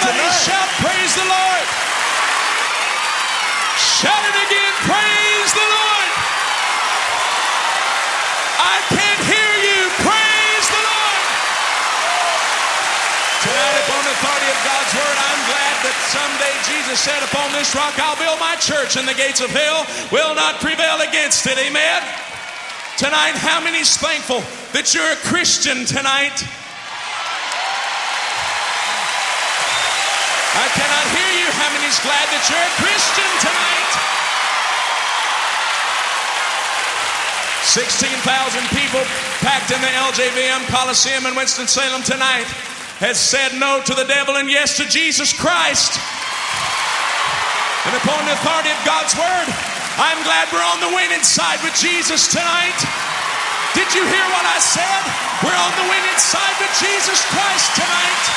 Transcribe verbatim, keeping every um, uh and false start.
Somebody tonight. shout, praise the Lord. Shout it again, praise the Lord. I can't hear you, praise the Lord. Tonight, upon the authority of God's word, I'm glad that someday Jesus said, upon this rock I'll build my church, and the gates of hell will not prevail against it. Amen. Tonight, how many's thankful that you're a Christian tonight? I cannot hear you. How many's glad that you're a Christian tonight? sixteen thousand people packed in the L J V M Coliseum in Winston-Salem tonight has said no to the devil and yes to Jesus Christ. And upon the authority of God's word, I'm glad we're on the winning side with Jesus tonight. Did you hear what I said? We're on the winning side with Jesus Christ tonight.